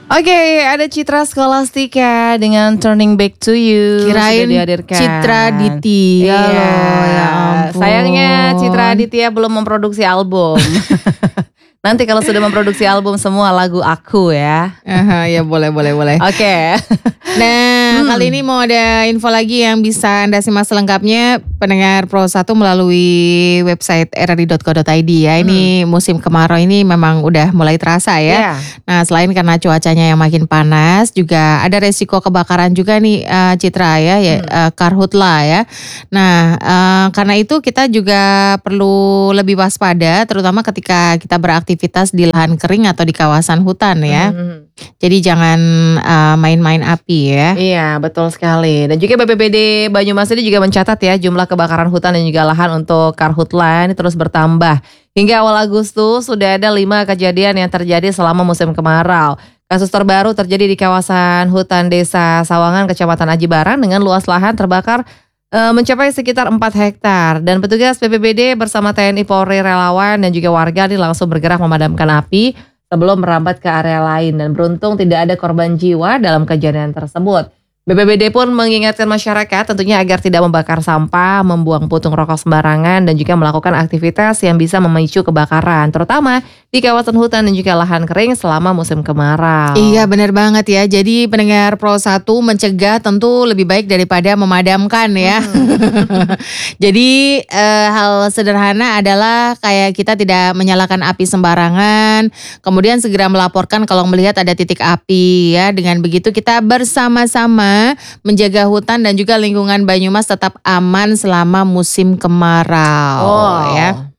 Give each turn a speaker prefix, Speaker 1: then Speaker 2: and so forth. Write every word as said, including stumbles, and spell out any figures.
Speaker 1: Oke, ada Citra Scholastika dengan Turning Back to You.
Speaker 2: Kirain Citra Aditya
Speaker 1: Iya.
Speaker 2: loh, ya ampun.
Speaker 1: Sayangnya Citra Aditya belum memproduksi album. Nanti kalau sudah memproduksi album semua lagu aku ya.
Speaker 2: Aha, ya boleh boleh boleh.
Speaker 1: Oke.
Speaker 2: Nah hmm. kali ini mau ada info lagi yang bisa Anda simak selengkapnya pendengar Pro satu melalui website r r i dot co dot i d ya. Ini hmm. musim kemarau ini memang udah mulai terasa ya. Yeah. Nah selain karena cuacanya yang makin panas juga ada resiko kebakaran juga nih uh, Citra ya, ya hmm. uh, karhutla ya. Nah uh, karena itu kita juga perlu lebih waspada terutama ketika kita beraktivitas di lahan kering atau di kawasan hutan ya. Hmm. Jadi jangan uh, main-main api ya.
Speaker 1: Iya betul sekali. Dan juga B P B D Banyumas ini juga mencatat ya jumlah kebakaran hutan dan juga lahan untuk karhutla ini terus bertambah. Hingga awal Agustus sudah ada lima kejadian yang terjadi selama musim kemarau. Kasus terbaru terjadi di kawasan hutan Desa Sawangan, Kecamatan Aji Barang dengan luas lahan terbakar e, mencapai sekitar empat hektar. Dan petugas B P B D bersama T N I, Polri, relawan dan juga warga ini langsung bergerak memadamkan api sebelum merambat ke area lain, dan beruntung tidak ada korban jiwa dalam kejadian tersebut. B P B D pun mengingatkan masyarakat tentunya agar tidak membakar sampah, membuang puntung rokok sembarangan, dan juga melakukan aktivitas yang bisa memicu kebakaran, terutama di kawasan hutan dan juga lahan kering selama musim kemarau.
Speaker 2: Iya benar banget ya, jadi pendengar Pro satu mencegah tentu lebih baik daripada memadamkan ya. Hmm. Jadi eh, hal sederhana adalah kayak kita tidak menyalakan api sembarangan, kemudian segera melaporkan kalau melihat ada titik api ya. Dengan begitu kita bersama-sama menjaga hutan dan juga lingkungan Banyumas tetap aman selama musim kemarau.
Speaker 1: Oh.
Speaker 2: Ya.